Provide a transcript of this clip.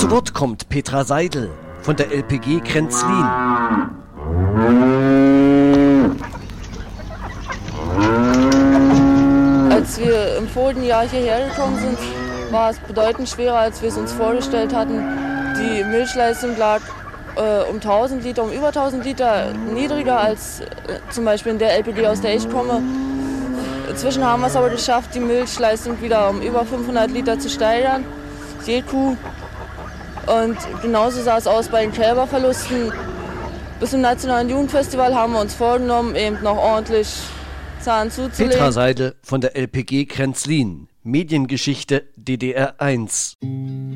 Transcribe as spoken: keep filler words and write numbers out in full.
Zu Wort kommt Petra Seidel von der L P G Kränzlin. Als wir im vorigen Jahr hierher gekommen sind, war es bedeutend schwerer, als wir es uns vorgestellt hatten. Die Milchleistung lag äh, um tausend Liter, um über tausend Liter niedriger als äh, zum Beispiel in der L P G, aus der ich komme. Inzwischen haben wir es aber geschafft, die Milchleistung wieder um über fünfhundert Liter zu steigern, je Kuh. Und genauso sah es aus bei den Kälberverlusten. Bis zum Nationalen Jugendfestival haben wir uns vorgenommen, eben noch ordentlich Zahn zuzulegen. Petra Seidel von der L P G Kränzlin. Mediengeschichte D D R eins.